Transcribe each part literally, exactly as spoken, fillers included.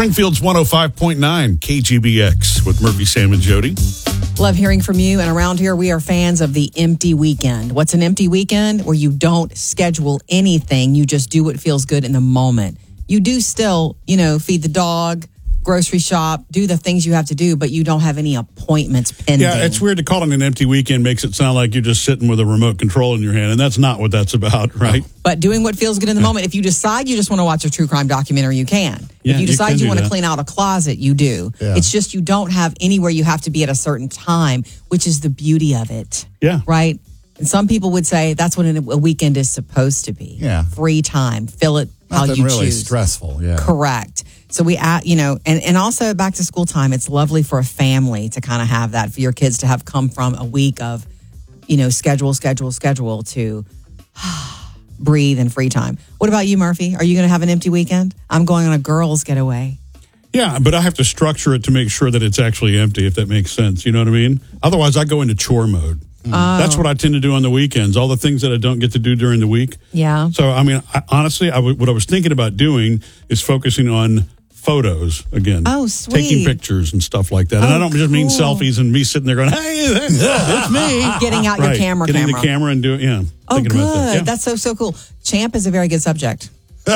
Springfield's one oh five point nine K G B X with Murphy, Sam, and Jody. Love hearing from you. And around here, we are fans of the empty weekend. What's an empty weekend? Where you don't schedule anything. You just do what feels good in the moment. You do still, you know, feed the dog, grocery shop, do the things you have to do, but you don't have any appointments pending. Yeah, it's weird to call it an empty weekend. Makes it sound like you're just sitting with a remote control in your hand, and that's not what that's about, right? But doing what feels good in the moment. If you decide you just want to watch a true crime documentary, you can. Yeah, if you decide you, you, you want that. to clean out a closet, you do. Yeah. It's just you don't have anywhere you have to be at a certain time, which is the beauty of it. Yeah. Right? And some people would say that's what a weekend is supposed to be. Yeah. Free time. Fill it how Nothing you really choose. stressful. Yeah. Correct. So we, at, you know, and, and also back to school time, it's lovely for a family to kind of have that, for your kids to have come from a week of, you know, schedule, schedule, schedule to breathe and free time. What about you, Murphy? Are you going to have an empty weekend? I'm going on a girls' getaway. Yeah, but I have to structure it to make sure that it's actually empty, if that makes sense. You know what I mean? Otherwise, I go into chore mode. Oh. That's what I tend to do on the weekends, all the things that I don't get to do during the week. Yeah. So, I mean, I, honestly, I w- what I was thinking about doing is focusing on photos again. Oh, sweet. Taking pictures and stuff like that. And Oh, I don't just mean cool. selfies and me sitting there going, hey, it's me. Getting out your Right. camera Getting camera. the camera and doing, yeah. Oh, thinking good. about that. Yeah. That's so, so cool. Champ is a very good subject.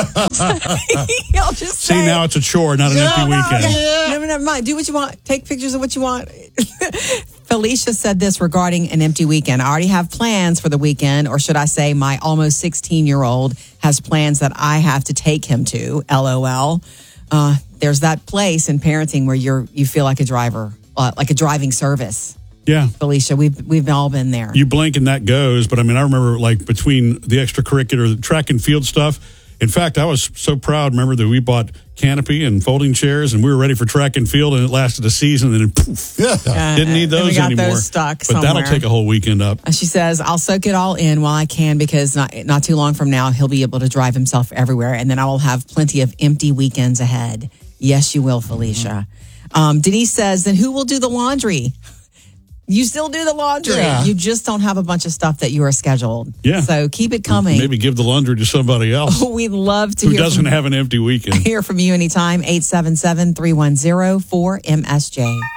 I'll just See, say. now it's a chore, not an Yeah, empty no, weekend. yeah. Never, never mind. Do what you want. Take pictures of what you want. Felicia said this regarding an empty weekend. I already have plans for the weekend, or should I say my almost sixteen-year-old has plans that I have to take him to, LOL. Uh, there's that place in parenting where you're you feel like a driver, uh, like a driving service. Yeah. Felicia, we've we've all been there. You blink and that goes. But I mean, I remember like between the extracurricular, the track and field stuff. In fact, I was so proud. Remember that we bought canopy and folding chairs, and we were ready for track and field, and it lasted a season, and then poof, Yeah. didn't need and those we got anymore. those stuck but somewhere. that'll take a whole weekend up. Uh, She says, I'll soak it all in while I can because not not too long from now, he'll be able to drive himself everywhere. And then I will have plenty of empty weekends ahead. Yes, you will, Felicia. Um, Denise says, then who will do the laundry? You still do the laundry. Yeah. You just don't have a bunch of stuff that you are scheduled. Yeah. So keep it coming. Maybe give the laundry to somebody else We'd love to who hear doesn't from, have an empty weekend. hear from you anytime. eight seven seven, three one zero, four M S J.